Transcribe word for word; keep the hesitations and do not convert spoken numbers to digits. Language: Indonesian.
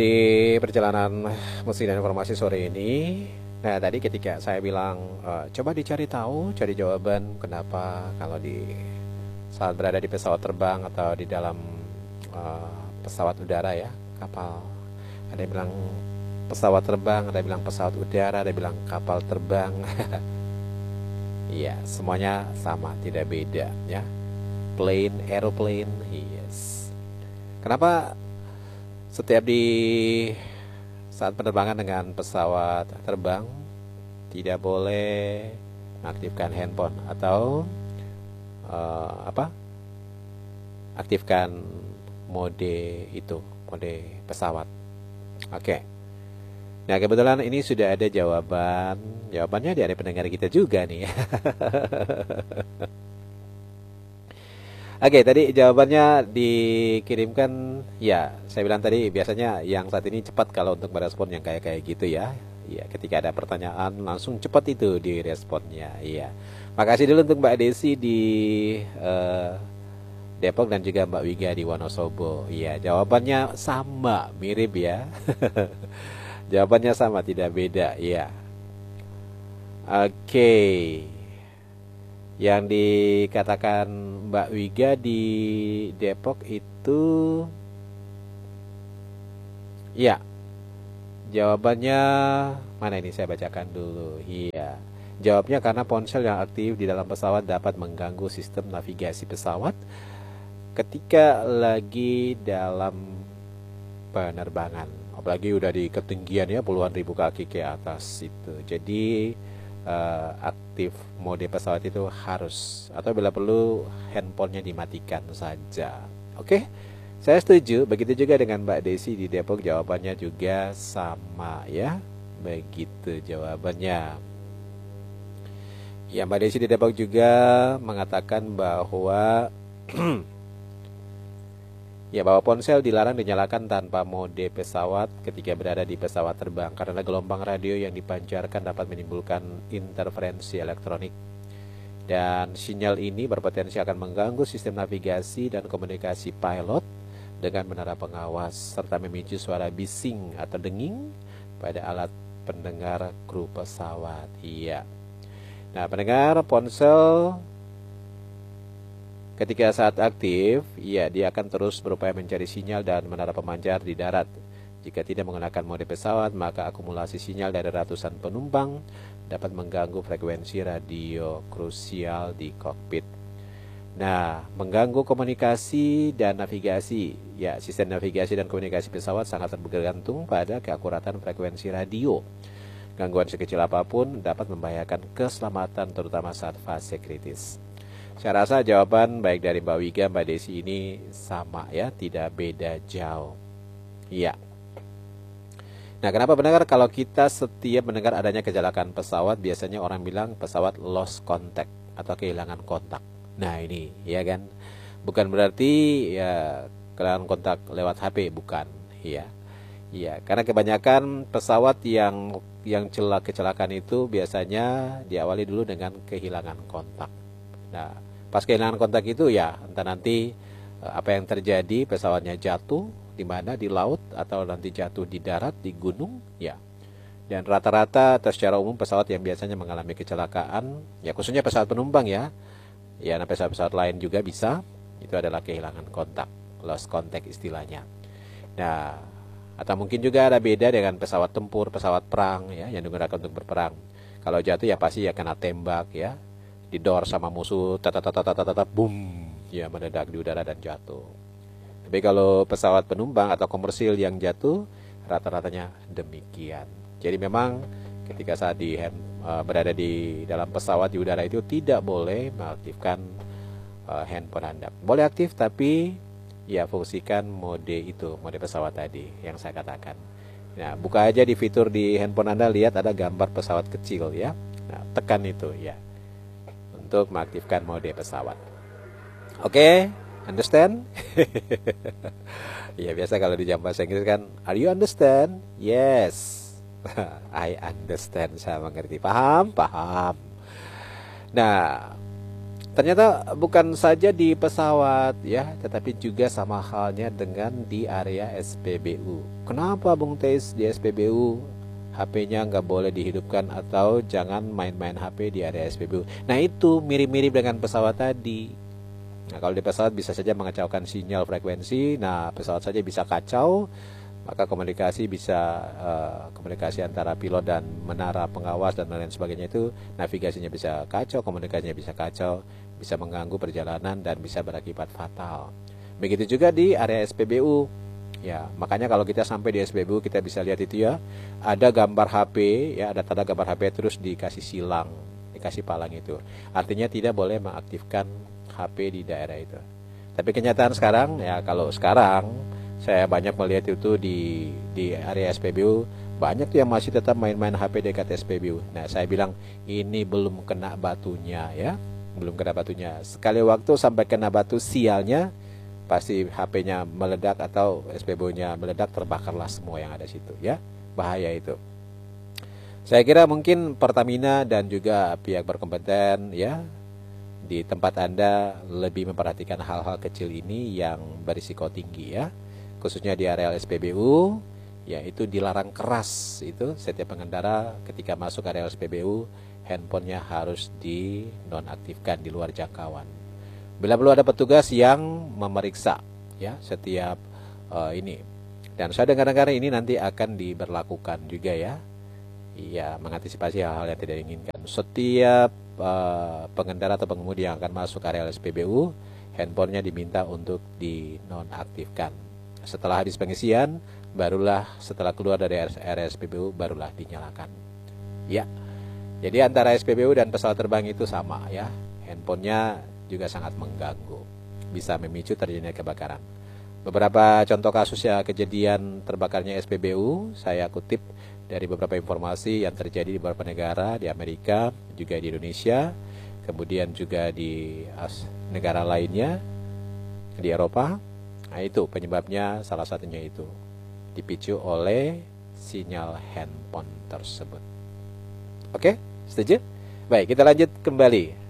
Di perjalanan mesin dan informasi sore ini, nah tadi ketika saya bilang e, coba dicari tahu, cari jawaban kenapa kalau di saat berada di pesawat terbang atau di dalam uh, pesawat udara ya, kapal. Ada yang bilang pesawat terbang, ada yang bilang pesawat udara, ada yang bilang kapal terbang. Iya, semuanya sama, tidak beda ya. Plane, aeroplane, yes. Kenapa setiap di saat penerbangan dengan pesawat terbang tidak boleh mengaktifkan handphone atau uh, apa? Aktifkan mode itu, mode pesawat. Oke. Nah, kebetulan ini sudah ada jawaban. Jawabannya dari pendengar kita juga nih. Oke, tadi jawabannya dikirimkan, ya, saya bilang tadi biasanya yang saat ini cepat kalau untuk merespon yang kayak-kayak gitu ya. Iya, ketika ada pertanyaan langsung cepat itu diresponnya. Iya. Makasih dulu untuk Mbak Desi di uh, Depok dan juga Mbak Wiga di Wonosobo. Iya, jawabannya sama, mirip ya. Jawabannya sama, tidak beda. Iya. Oke. Yang dikatakan Mbak Wiga di Depok itu, ya, jawabannya mana ini, saya bacakan dulu. Iya, jawabnya karena ponsel yang aktif di dalam pesawat dapat mengganggu sistem navigasi pesawat ketika lagi dalam penerbangan. Apalagi udah di ketinggian ya, puluhan ribu kaki ke atas itu. Jadi Uh, aktif mode pesawat itu harus, atau bila perlu handphonenya dimatikan saja. Oke, saya setuju. Begitu juga dengan Mbak Desi di Depok, jawabannya juga sama ya. Begitu jawabannya. Ya, Mbak Desi di Depok juga mengatakan bahwa ya, bahwa ponsel dilarang dinyalakan tanpa mode pesawat ketika berada di pesawat terbang karena gelombang radio yang dipancarkan dapat menimbulkan interferensi elektronik. Dan sinyal ini berpotensi akan mengganggu sistem navigasi dan komunikasi pilot dengan menara pengawas serta memicu suara bising atau denging pada alat pendengar kru pesawat. Iya. Nah, pendengar ponsel ketika saat aktif, ya dia akan terus berupaya mencari sinyal dan menara pemancar di darat. Jika tidak menggunakan mode pesawat, maka akumulasi sinyal dari ratusan penumpang dapat mengganggu frekuensi radio krusial di kokpit. Nah, mengganggu komunikasi dan navigasi. Ya, sistem navigasi dan komunikasi pesawat sangat bergantung pada keakuratan frekuensi radio. Gangguan sekecil apapun dapat membahayakan keselamatan terutama saat fase kritis. Saya rasa jawaban baik dari Mbak Wiga, Mbak Desi ini sama ya, tidak beda jauh. Iya. Nah, kenapa pendengar kalau kita setiap mendengar adanya kecelakaan pesawat, biasanya orang bilang pesawat lost contact atau kehilangan kontak. Nah, ini ya kan, bukan berarti ya kehilangan kontak lewat H P, bukan. Iya. Iya, karena kebanyakan pesawat yang yang celak kecelakaan itu biasanya diawali dulu dengan kehilangan kontak. Nah, pas kehilangan kontak itu ya entah nanti apa yang terjadi, pesawatnya jatuh di mana, di laut atau nanti jatuh di darat, di gunung ya. Dan rata-rata atau secara umum pesawat yang biasanya mengalami kecelakaan ya, khususnya pesawat penumpang ya, ya nah pesawat-pesawat lain juga bisa, itu adalah kehilangan kontak, lost contact istilahnya. Nah, atau mungkin juga ada beda dengan pesawat tempur, pesawat perang ya yang digunakan untuk berperang. Kalau jatuh ya pasti ya kena tembak ya, didor sama musuh, tata-tata-tata-tata, boom, ya mendadak di udara dan jatuh. Tapi kalau pesawat penumpang atau komersil yang jatuh, rata-ratanya demikian. Jadi memang ketika saat di hand, uh, berada di dalam pesawat di udara itu tidak boleh mengaktifkan uh, handphone Anda. Boleh aktif tapi ya fungsikan mode itu, mode pesawat tadi yang saya katakan. Nah, buka aja di fitur di handphone Anda, lihat ada gambar pesawat kecil ya. Nah, tekan itu ya, untuk mengaktifkan mode pesawat. Oke, okay, understand? Ya biasa kalau di jam bahasa Inggris kan, are you understand? Yes, I understand, saya mengerti, paham, paham. Nah, Ternyata bukan saja di pesawat ya, tetapi juga sama halnya dengan di area S P B U. Kenapa Bung Teis di S P B U H P-nya nggak boleh dihidupkan atau jangan main-main H P di area S P B U? Nah itu mirip-mirip dengan pesawat tadi. Nah kalau di pesawat bisa saja mengacaukan sinyal frekuensi, nah pesawat saja bisa kacau, maka komunikasi bisa uh, komunikasi antara pilot dan menara pengawas dan lain sebagainya itu navigasinya bisa kacau, komunikasinya bisa kacau, bisa mengganggu perjalanan dan bisa berakibat fatal. Begitu juga di area S P B U. Ya, makanya kalau kita sampai di S P B U kita bisa lihat itu ya, ada gambar H P, ya ada tanda gambar H P terus dikasih silang, dikasih palang itu. Artinya tidak boleh mengaktifkan H P di daerah itu. Tapi kenyataan sekarang ya kalau sekarang saya banyak melihat itu di di area S P B U banyak tuh yang masih tetap main-main H P dekat S P B U. Nah, saya bilang ini belum kena batunya ya. Belum kena batunya. Sekali waktu sampai kena batu sialnya pasti H P-nya meledak atau S P B U-nya meledak, terbakarlah semua yang ada situ ya. Bahaya itu. Saya kira mungkin Pertamina dan juga pihak berkompeten ya di tempat Anda lebih memperhatikan hal-hal kecil ini yang berisiko tinggi ya. Khususnya di area S P B U, yaitu dilarang keras itu setiap pengendara ketika masuk area S P B U handphonenya harus dinonaktifkan di luar jangkauan. Bila perlu ada petugas yang memeriksa ya setiap uh, ini. Dan saya dengar-dengar ini nanti akan diberlakukan juga ya. Iya, mengantisipasi hal-hal yang tidak diinginkan. Setiap uh, pengendara atau pengemudi yang akan masuk area S P B U, handphonenya diminta untuk dinonaktifkan. Setelah habis pengisian, barulah setelah keluar dari area S P B U, barulah dinyalakan. Ya, jadi antara S P B U dan pesawat terbang itu sama ya. Handphonenya juga sangat mengganggu, bisa memicu terjadinya kebakaran. Beberapa contoh kasus ya kejadian terbakarnya S P B U, saya kutip dari beberapa informasi yang terjadi di beberapa negara, di Amerika, juga di Indonesia, kemudian juga di negara lainnya, di Eropa. Nah itu penyebabnya salah satunya itu dipicu oleh sinyal handphone tersebut. Oke, setuju? Baik, kita lanjut kembali.